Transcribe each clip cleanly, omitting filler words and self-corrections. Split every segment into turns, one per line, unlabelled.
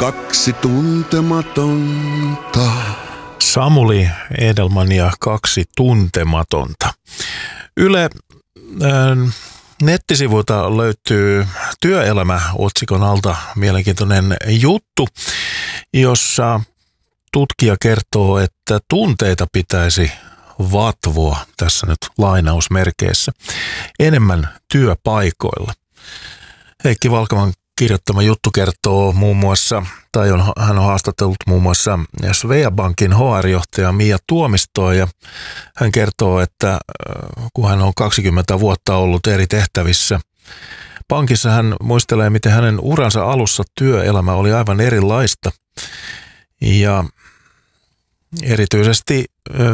kaksi tuntematonta.
Samuli Edelman ja kaksi tuntematonta. Yle nettisivuilta löytyy Työelämä-otsikon alta mielenkiintoinen juttu, jossa tutkija kertoo, että tunteita pitäisi vatvoa, tässä nyt lainausmerkeissä, enemmän työpaikoilla. Heikki Valkaman kirjoittama juttu kertoo muun muassa, hän on haastatellut muun muassa Sveabankin HR-johtaja Mia Tuomistoa, ja hän kertoo, että kun hän on 20 vuotta ollut eri tehtävissä pankissa, hän muistelee, miten hänen uransa alussa työelämä oli aivan erilaista. Ja erityisesti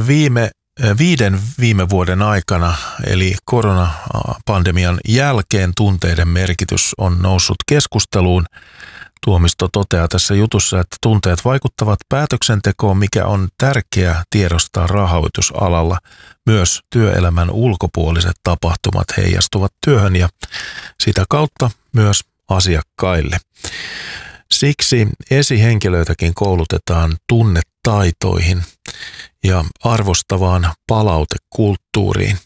viime vuoden aikana, eli koronapandemian jälkeen, tunteiden merkitys on noussut keskusteluun. Tuomisto toteaa tässä jutussa, että tunteet vaikuttavat päätöksentekoon, mikä on tärkeää tiedostaa rahoitusalalla. Myös työelämän ulkopuoliset tapahtumat heijastuvat työhön ja sitä kautta myös asiakkaille. Siksi esihenkilöitäkin koulutetaan tunnetaitoihin ja arvostavaan palautekulttuuriin.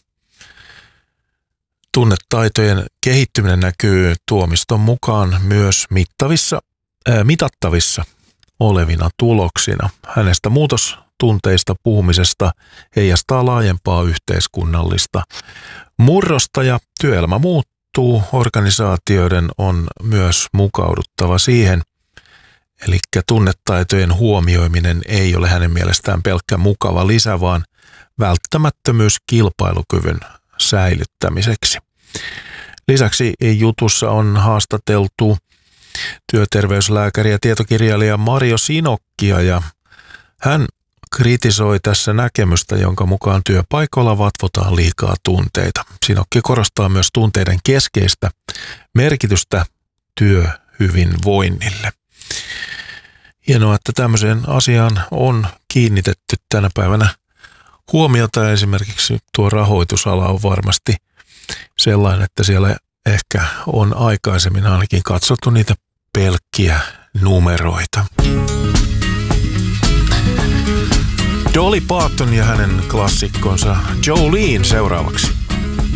Tunnetaitojen kehittyminen näkyy Tuomiston mukaan myös mitattavissa olevina tuloksina. Hänestä muutostunteista puhumisesta heijastaa laajempaa yhteiskunnallista murrosta ja työelämä muuttuu. Organisaatioiden on myös mukauduttava siihen. Eli tunnetaitojen huomioiminen ei ole hänen mielestään pelkkä mukava lisä, vaan välttämättömyys kilpailukyvyn säilyttämiseksi. Lisäksi jutussa on haastateltu työterveyslääkäri ja tietokirjailija Mario Sinokkia, ja hän kritisoi tässä näkemystä, jonka mukaan työpaikoilla vatvotaan liikaa tunteita. Sinokki korostaa myös tunteiden keskeistä merkitystä työhyvinvoinnille. Hienoa, että tämmöiseen asiaan on kiinnitetty tänä päivänä huomiota. Esimerkiksi tuo rahoitusala on varmasti sellainen, että siellä ehkä on aikaisemmin ainakin katsottu niitä pelkkiä numeroita. Dolly Parton ja hänen klassikkonsa Jolene seuraavaksi.